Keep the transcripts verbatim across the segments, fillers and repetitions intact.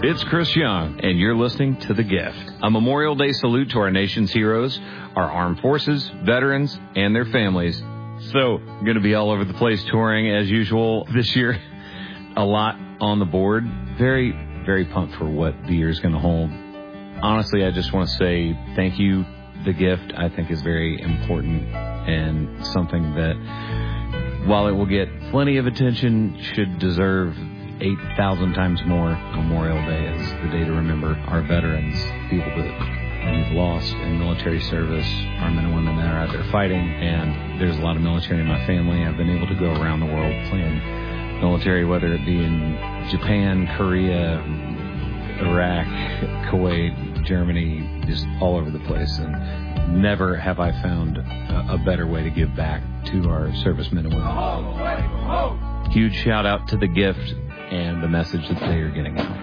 It's Chris Young, and you're listening to The Gift, a Memorial Day salute to our nation's heroes, our armed forces, veterans, and their families. So, I'm going to be all over the place touring as usual this year. A lot on the board. Very, very pumped for what the year is going to hold. Honestly, I just want to say thank you. The Gift, I think, is very important and something that, while it will get plenty of attention, should deserve eight thousand times more. Memorial Day is the day to remember our veterans, people that we've lost in military service, our men and women that are out there fighting, and there's a lot of military in my family. I've been able to go around the world playing military, whether it be in Japan, Korea, Iraq, Kuwait, Germany, just all over the place, and never have I found a, a better way to give back to our servicemen and women. Huge shout out to The Gift and the message that they are getting out.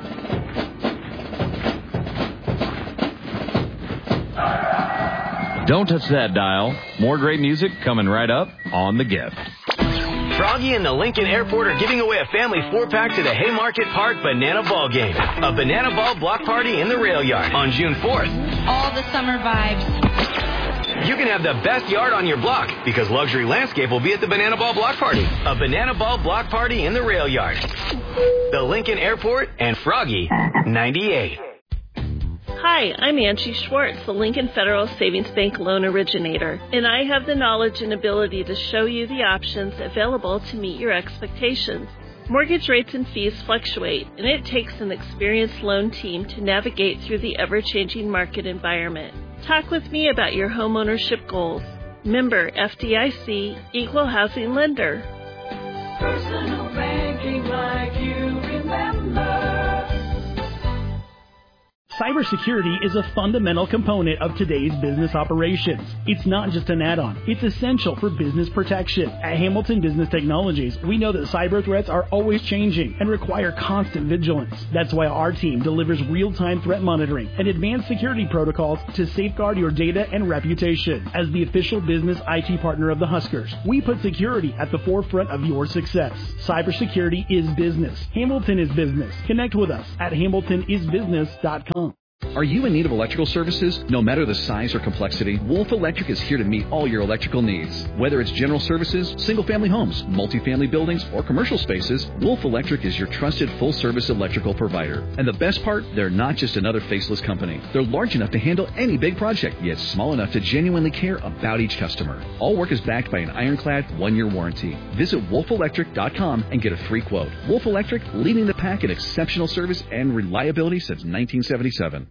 Don't touch that dial. More great music coming right up on The Gift. Froggy and the Lincoln Airport are giving away a family four-pack to the Haymarket Park Banana Ball Game. A Banana Ball block party in the rail yard on June fourth. All the summer vibes. You can have the best yard on your block because Luxury Landscape will be at the Banana Ball Block Party. A Banana Ball Block Party in the rail yard. The Lincoln Airport and Froggy ninety-eight. Hi, I'm Angie Schwartz, the Lincoln Federal Savings Bank loan originator, and I have the knowledge and ability to show you the options available to meet your expectations. Mortgage rates and fees fluctuate, and it takes an experienced loan team to navigate through the ever-changing market environment. Talk with me about your homeownership goals. Member F D I C, Equal Housing Lender. Personal banking like you remember. Cybersecurity is a fundamental component of today's business operations. It's not just an add-on. It's essential for business protection. At Hamilton Business Technologies, we know that cyber threats are always changing and require constant vigilance. That's why our team delivers real-time threat monitoring and advanced security protocols to safeguard your data and reputation. As the official business I T partner of the Huskers, we put security at the forefront of your success. Cybersecurity is business. Hamilton is business. Connect with us at hamilton is business dot com. Are you in need of electrical services? No matter the size or complexity, Wolf Electric is here to meet all your electrical needs. Whether it's general services, single-family homes, multifamily buildings, or commercial spaces, Wolf Electric is your trusted full-service electrical provider. And the best part, they're not just another faceless company. They're large enough to handle any big project, yet small enough to genuinely care about each customer. All work is backed by an ironclad one-year warranty. Visit wolf electric dot com and get a free quote. Wolf Electric, leading the pack in exceptional service and reliability since nineteen seventy-seven.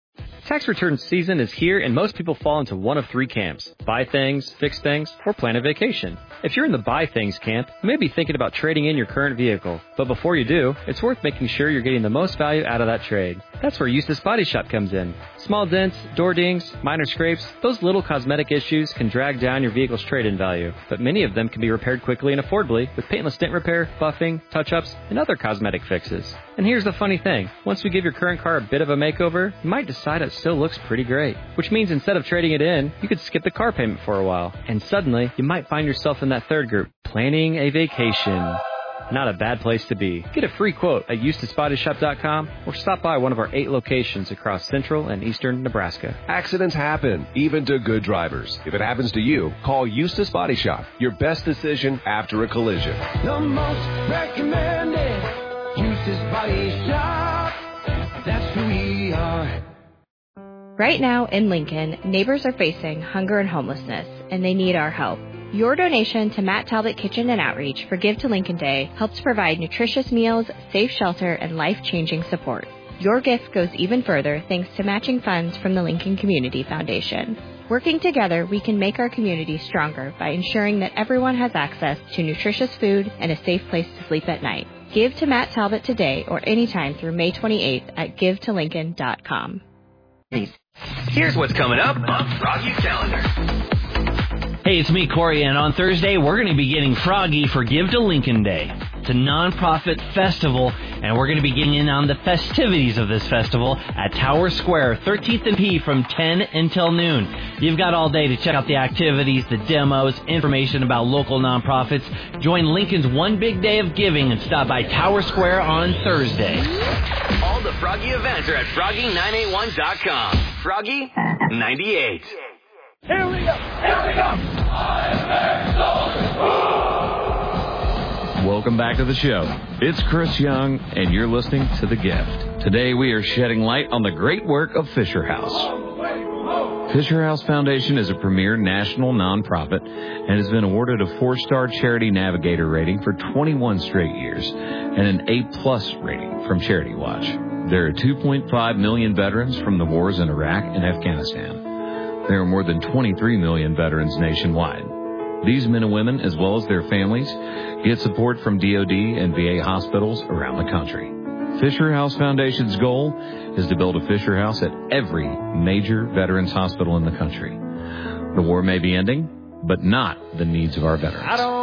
Tax return season is here, and most people fall into one of three camps: buy things, fix things, or plan a vacation. If you're in the buy things camp, you may be thinking about trading in your current vehicle. But before you do, it's worth making sure you're getting the most value out of that trade. That's where Eustace Body Shop comes in. Small dents, door dings, minor scrapes, those little cosmetic issues can drag down your vehicle's trade-in value. But many of them can be repaired quickly and affordably with paintless dent repair, buffing, touch-ups, and other cosmetic fixes. And here's the funny thing. Once we give your current car a bit of a makeover, you might decide it still looks pretty great. Which means instead of trading it in, you could skip the car payment for a while. And suddenly, you might find yourself in that third group, planning a vacation. Not a bad place to be. Get a free quote at eustace body shop dot com or stop by one of our eight locations across central and eastern Nebraska. Accidents happen, even to good drivers. If it happens to you, call Eustace Body Shop. Your best decision after a collision. The most recommended Eustace Body Shop. That's who we are. Right now in Lincoln, neighbors are facing hunger and homelessness, and they need our help. Your donation to Matt Talbot Kitchen and Outreach for Give to Lincoln Day helps provide nutritious meals, safe shelter, and life-changing support. Your gift goes even further thanks to matching funds from the Lincoln Community Foundation. Working together, we can make our community stronger by ensuring that everyone has access to nutritious food and a safe place to sleep at night. Give to Matt Talbot today or anytime through May twenty-eighth at give to lincoln dot com. Here's what's coming up on Froggy's calendar. Hey, it's me, Corey, and on Thursday, we're going to be getting froggy for Give to Lincoln Day. It's a nonprofit festival, and we're going to be getting in on the festivities of this festival at Tower Square, thirteenth and P from ten until noon. You've got all day to check out the activities, the demos, information about local nonprofits. Join Lincoln's One Big Day of Giving and stop by Tower Square on Thursday. All the Froggy events are at froggy nine eight one dot com. Froggy ninety-eight. Here we go! Here we go! Welcome back to the show. It's Chris Young, and you're listening to The Gift. Today we are shedding light on the great work of Fisher House. Fisher House Foundation is a premier national nonprofit and has been awarded a four-star Charity Navigator rating for twenty-one straight years and an A-plus rating from Charity Watch. There are two point five million veterans from the wars in Iraq and Afghanistan. There are more than twenty-three million veterans nationwide. These men and women, as well as their families, get support from D O D and V A hospitals around the country. Fisher House Foundation's goal is to build a Fisher House at every major veterans hospital in the country. The war may be ending, but not the needs of our veterans.